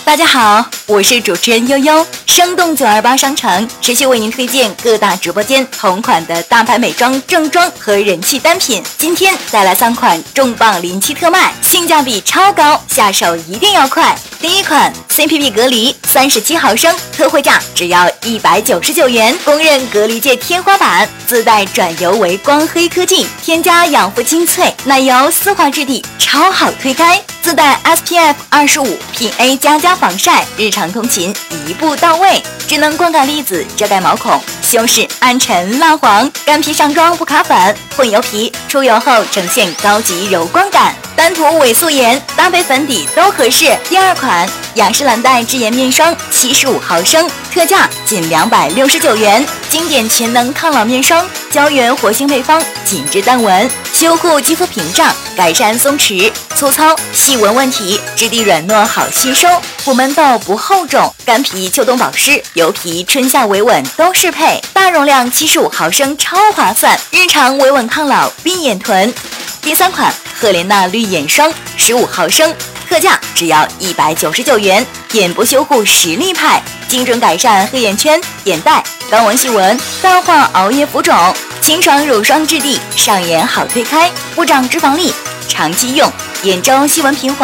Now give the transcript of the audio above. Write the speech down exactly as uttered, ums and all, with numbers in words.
大家好，我是主持人悠悠。生动九二八商城持续为您推荐各大直播间同款的大牌美妆、正装和人气单品。今天带来三款重磅临期特卖，性价比超高，下手一定要快。第一款 C P P 隔离三十七毫升，特惠价只要一百九十九元，公认隔离界天花板，自带转油为光黑科技，添加养肤精粹，奶油丝滑质地，超好推开。自带 S P F 二十五 P A 加加防晒，日常通勤一步到位。智能光感粒子遮盖毛孔，修饰暗沉蜡黄，干皮上妆不卡粉，混油皮出油后呈现高级柔光感。单涂伪素颜搭配粉底都合适。第二款雅诗兰黛智颜面霜七十五毫升，特价仅两百六十九元，经典全能抗老面霜，胶原活性配方，紧致淡纹，修护肌肤屏障，改善松弛、粗糙、细纹问题，质地软糯好吸收，不闷痘不厚肿，干皮秋冬保湿，油皮春夏维稳都适配。大容量七十五毫升超划算，日常维稳抗老闭眼臀。第三款赫莲娜绿眼霜十五毫升，特价只要一百九十九元，眼部修护实力派，精准改善黑眼圈、眼袋、高纹细纹，淡化熬夜浮肿，清爽乳霜质地，上眼好推开，不长脂肪粒，长期用，眼周细纹平滑。